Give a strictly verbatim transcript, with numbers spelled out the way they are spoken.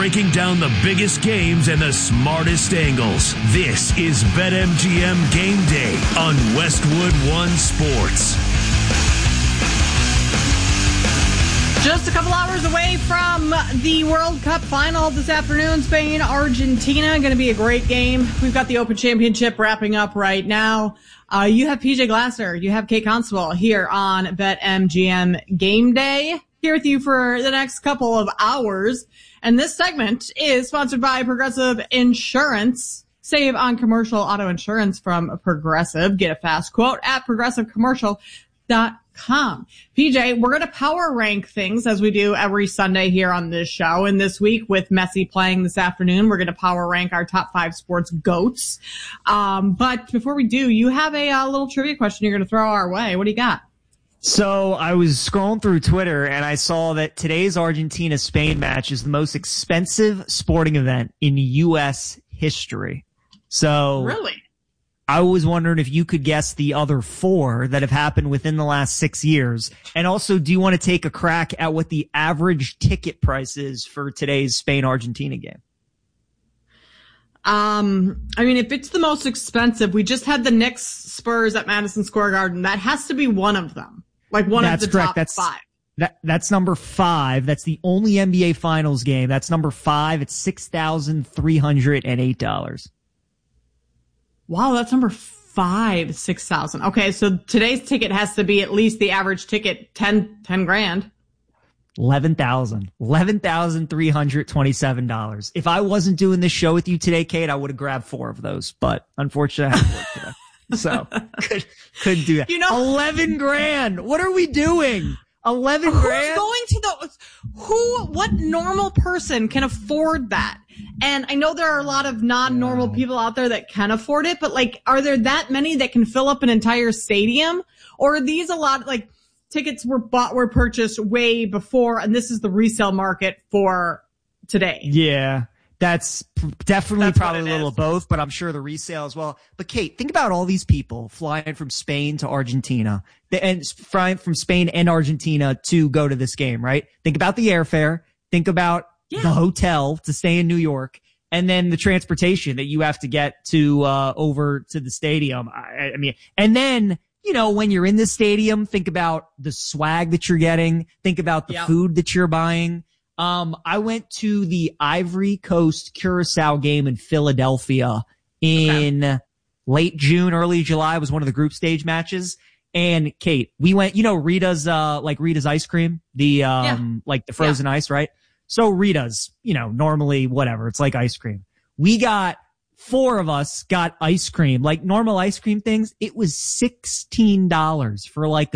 breaking down the biggest games and the smartest angles. This is BetMGM Game Day on Westwood One Sports. Just a couple hours away from the World Cup final this afternoon, Spain, Argentina. Going to be a great game. We've got the Open Championship wrapping up right now. Uh, you have P J Glasser. You have Kate Constable here on BetMGM Game Day. Here with you for the next couple of hours. And this segment is sponsored by Progressive Insurance. Save on commercial auto insurance from Progressive. Get a fast quote at progressive commercial dot com. P J, we're going to power rank things as we do every Sunday here on this show. And this week with Messi playing this afternoon, we're going to power rank our top five sports GOATs. Um, but before we do, you have a uh, little trivia question you're going to throw our way. What do you got? So I was scrolling through Twitter and I saw that today's Argentina-Spain match is the most expensive sporting event in U S history. So really? I was wondering if you could guess the other four that have happened within the last six years. And also, do you want to take a crack at what the average ticket price is for today's Spain-Argentina game? Um, I mean, if it's the most expensive, we just had the Knicks Spurs at Madison Square Garden. That has to be one of them. Like one That's of the correct. top That's, five. That, that's number five. That's the only N B A Finals game. That's number five. It's six thousand three hundred eight dollars. Wow, that's number five, six thousand. Okay, so today's ticket has to be at least the average ticket, ten, ten grand. eleven thousand. eleven thousand three hundred twenty-seven dollars. If I wasn't doing this show with you today, Kate, I would have grabbed four of those. But unfortunately, I had to work today. So could, couldn't do that. You know, eleven grand. What are we doing? eleven grand? Who's going to the, who, what normal person can afford that? And I know there are a lot of non-normal people out there that can afford it, but like, are there that many that can fill up an entire stadium? Or are these a lot, like, tickets were bought, were purchased way before, and this is the resale market for today? Yeah. That's definitely That's probably a little of both, but I'm sure the resale as well. But Kate, think about all these people flying from Spain to Argentina and flying from Spain and Argentina to go to this game, right? Think about the airfare. Think about yeah. the hotel to stay in New York, and then the transportation that you have to get to, uh, over to the stadium. I, I mean, and then, you know, when you're in the stadium, think about the swag that you're getting. Think about the yep. food that you're buying. Um, I went to the Ivory Coast Curacao game in Philadelphia in okay. late June, early July. It was one of the group stage matches. And Kate, we went, you know, Rita's, uh, like Rita's ice cream, the, um, yeah. like the frozen yeah. ice, right? So Rita's, you know, normally whatever. It's like ice cream. We got four of us got ice cream, like normal ice cream things. It was sixteen dollars for like